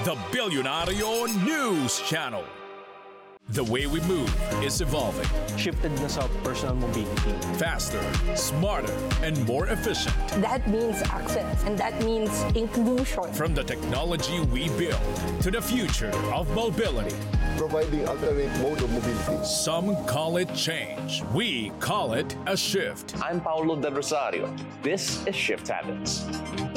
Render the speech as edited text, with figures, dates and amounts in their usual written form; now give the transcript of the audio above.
the Bilyonaryo News Channel. The way we move is evolving. Shifted na sa personal mobility. Faster, smarter, and more efficient. That means access, and that means inclusion. From the technology we build to the future of mobility. Providing alternate mode of mobility. Some call it change. We call it a shift. I'm Paulo Del Rosario. This is Shift Habits.